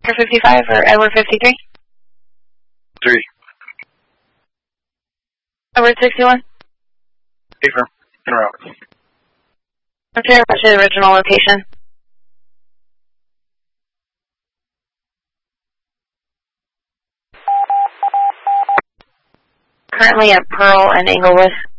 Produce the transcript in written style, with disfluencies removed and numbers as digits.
Edward 55 or Edward 53? 3. Edward 61? Paper. En route. Okay, what's the original location? Currently at Pearl and Englewood.